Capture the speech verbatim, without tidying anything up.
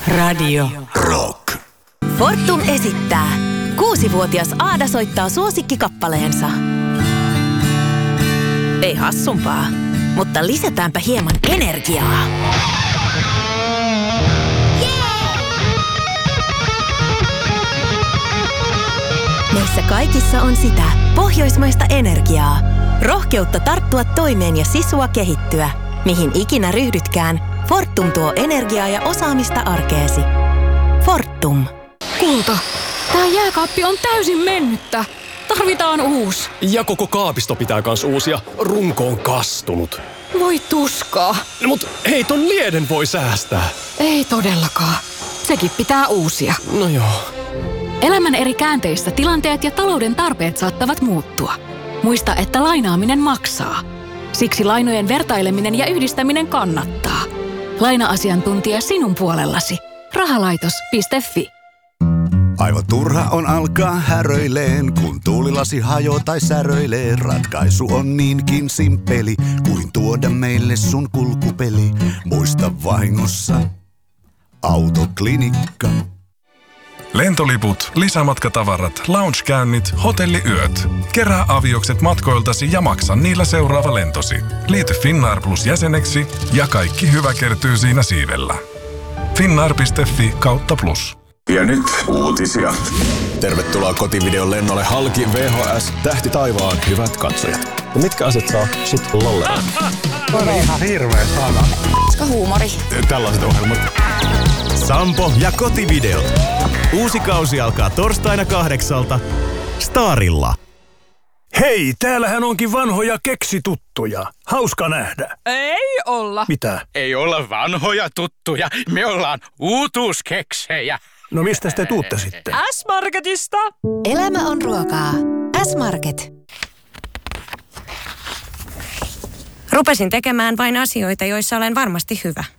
Radio Rock. Fortum esittää. Kuusivuotias Aada soittaa suosikkikappaleensa. Ei hassumpaa, mutta lisätäänpä hieman energiaa. Meissä kaikissa on sitä pohjoismaista energiaa. Rohkeutta tarttua toimeen ja sisua kehittyä. Mihin ikinä ryhdytkään, Fortum tuo energiaa ja osaamista arkeesi. Fortum. Kulta, tää jääkaappi on täysin mennyttä. Tarvitaan uusi. Ja koko kaapisto pitää kans uusia. Runko on kastunut. Voi tuskaa. No, mut hei, ton lieden voi säästää. Ei todellakaan. Sekin pitää uusia. No joo. Elämän eri käänteissä tilanteet ja talouden tarpeet saattavat muuttua. Muista, että lainaaminen maksaa. Siksi lainojen vertaileminen ja yhdistäminen kannattaa. Laina-asiantuntija sinun puolellasi. Rahalaitos piste fi. Aivan turha on alkaa häröileen, kun tuulilasi hajoo tai säröilee. Ratkaisu on niinkin simppeli, kuin tuoda meille sun kulkupeli. Muista vahingossa Autoklinikka. Lentoliput, lisämatkatavarat, lounge-käynnit, hotelliyöt. Kerää aviokset matkoiltasi ja maksa niillä seuraava lentosi. Liity Finnair Plus jäseneksi ja kaikki hyvä kertyy siinä siivellä. finnair piste fi kautta plus. Ja nyt uutisia. Tervetuloa kotivideon lennolle halki V H S Tähti taivaan, hyvät katsojat. Ja mitkä asiat saa sut lolleen? On ihan hirveä sana. Koska huumori. Tällaiset ohjelmat. Sampo ja kotivideot. Uusi kausi alkaa torstaina kahdeksalta Starilla. Hei, täällähän onkin vanhoja keksituttuja. Hauska nähdä. Ei olla. Mitä? Ei olla vanhoja tuttuja. Me ollaan uutuuskeksejä. No mistä te tuutte sitten? S-Marketista. Elämä on ruokaa. S-Market. Rupesin tekemään vain asioita, joissa olen varmasti hyvä.